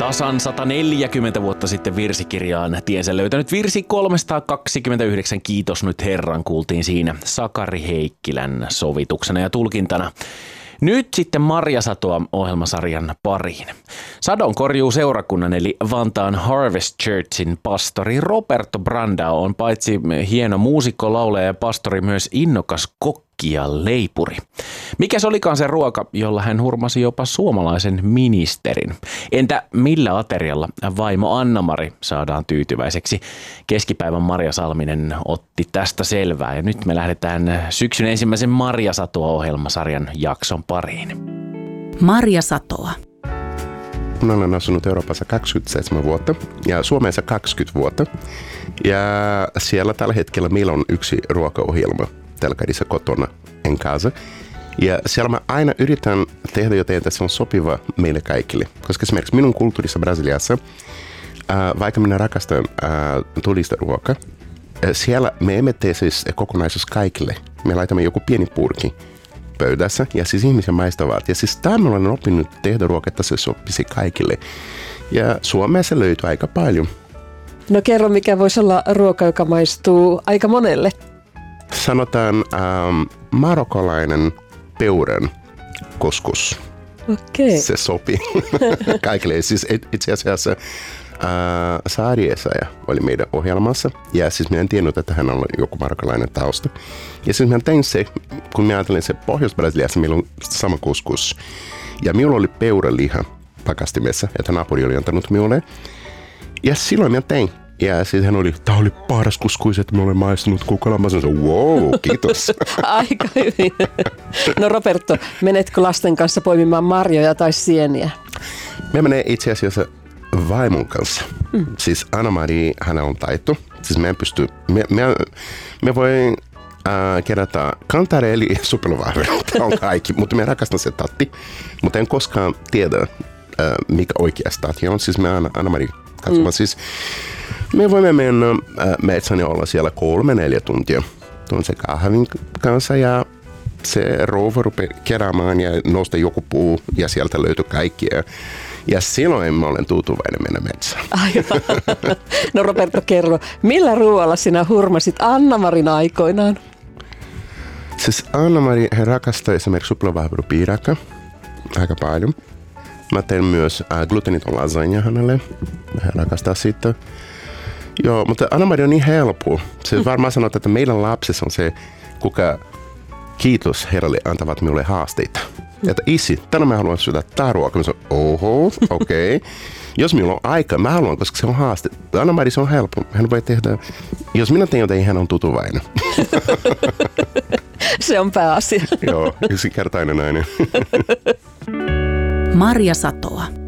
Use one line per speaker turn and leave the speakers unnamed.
tasan 140 vuotta sitten virsikirjaan tiensä löytänyt virsi 329, kiitos nyt Herran, kuultiin siinä Sakari Heikkilän sovituksena ja tulkintana. Nyt sitten Marjasatoa ohjelmasarjan pariin. Sadonkorjuu seurakunnan eli Vantaan Harvest Churchin pastori Roberto Brandao on paitsi hieno muusikko, laulaja ja pastori myös innokas kokki ja leipuri. Mikäs olikaan se ruoka, jolla hän hurmasi jopa suomalaisen ministerin? Entä millä aterialla vaimo Anna-Mari saadaan tyytyväiseksi? Keskipäivän Marja Salminen otti tästä selvää ja nyt me lähdetään syksyn ensimmäisen Marjasatoa-ohjelmasarjan jakson pariin.
Marjasatoa.
Mä olen asunut Euroopassa 27 vuotta ja Suomessa 20 vuotta. Ja siellä tällä hetkellä meillä on yksi ruokaohjelma telkkarissa kotona en casa. Ja siellä mä aina yritän tehdä jotain, että se on sopiva meille kaikille. Koska esimerkiksi minun kulttuurissa Brasiliassa, vaikka minä rakastan tulista ruokaa, siellä me emme tee siis kokonaisuus kaikille. Me laitamme joku pieni purki pöydässä ja siis ihmisiä maistavat. Ja siis tämä olen oppinut tehdä ruokaa, että se sopisi kaikille. Ja Suomessa löytyy aika paljon.
No kerro, mikä voisi olla ruoka, joka maistuu aika monelle?
Sanotaan marokkolainen peuran couscous.
Okei.
Se sopii kaikille. Siis itse asiassa Saari Essayah oli meidän ohjelmassa. Ja siis minä en tiennyt, että hän on joku marokkolainen tausta. Ja siis minä tein se, kun minä ajattelin se Pohjois-Brasiliassa, meillä on sama couscous. Ja minulla oli peuraliha pakastimessa, että naapuri oli antanut minulle. Ja silloin minä tein. Ja sitten hän oli, tämä oli paras couscous, että mä olen maistunut koko ajan. Mä sanoin, wow, kiitos.
Aika hyvin. No Roberto, menetkö lasten kanssa poimimaan marjoja tai sieniä?
Me menee itse asiassa vaimon kanssa. Siis Anna-Mari, hänellä on taito. Siis me en pysty, me voi kerätä kantareeli ja supeluvahvelu. Tämä on kaikki, mutta me rakastan se tatti. Mutta en koskaan tiedä, mikä oikea tatti on. Siis me Anna-Mari katsomaan. Siis me voimme mennä metsään ja olla siellä 3-4 tuntia. Tuon se kahvin kanssa ja se rouva rupeaa keräämään ja nostaa joku puu ja sieltä löytyy kaikkia. Ja silloin mä olen tyytyväinen mennä metsään.
Aivan. No Roberto, kerro, millä ruoalla sinä hurmasit Anna-Marin aikoinaan?
Siis Anna-Mari, hän rakastaa esimerkiksi suplavahverupiirakka aika paljon. Mä teen myös gluteniton lasagne hänelle. Hän rakastaa sitä. Joo, mutta Anna-Mari on niin helppo. Se varmaan sanoo, että meidän lapsessa on se, kuka kiitos Herralle antavat minulle haasteita. Että isi, tänään mä haluan syödä tää ruokaa. Mä sanon, oho, okei. Jos minulla on aika, mä haluan, koska se on haaste. Anna-Mari, se on helppo. Hän voi tehdä, jos minä teen jotain, hän on tyytyväinen.
Se on pääasia.
Joo, yksinkertainen nainen.
Marjasatoa.